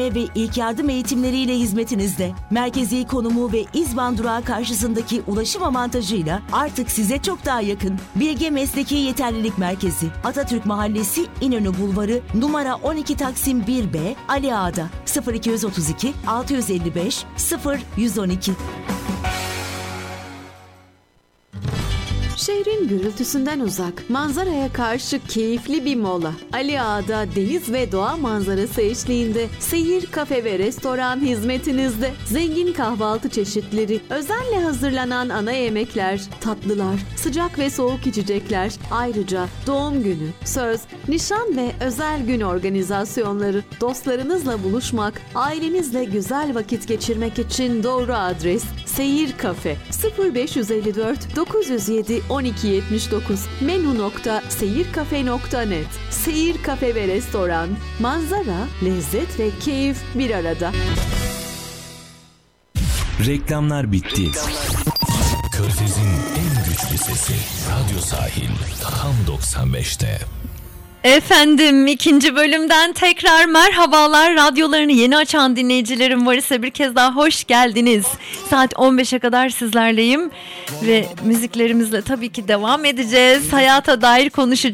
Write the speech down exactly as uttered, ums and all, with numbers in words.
ve ilk yardım eğitimleriyle hizmetinizde. Merkezi konumu ve İzban durağı karşısındaki ulaşım avantajıyla artık size çok daha yakın. Bilge Mesleki Yeterlilik Merkezi, Atatürk Mahallesi, İnönü Bulvarı, numara on iki Taksim bir B, Ali Ağa'da. sıfır iki otuz iki altı yüz elli beş sıfır yüz on iki. Şehrin gürültüsünden uzak, manzaraya karşı keyifli bir mola. Ali Ağa'da deniz ve doğa manzarası eşliğinde seyir, kafe ve restoran hizmetinizde. Zengin kahvaltı çeşitleri, özenle hazırlanan ana yemekler, tatlılar, sıcak ve soğuk içecekler. Ayrıca doğum günü, söz, nişan ve özel gün organizasyonları. Dostlarınızla buluşmak, ailenizle güzel vakit geçirmek için doğru adres. Seyir Kafe sıfır beş yüz elli dört dokuz yüz yedi on iki yetmiş dokuz menü nokta seyirkafe nokta net. Seyir Kafe ve Restoran, manzara, lezzet ve keyif bir arada. Reklamlar bitti. Körfez'in en güçlü sesi Radyo Sahil tam doksan beşte. Efendim, ikinci bölümden tekrar merhabalar. Radyolarını yeni açan dinleyicilerim var ise bir kez daha hoş geldiniz. Saat on beşe kadar sizlerleyim ve müziklerimizle tabii ki devam edeceğiz. Hayata dair konuşacağız.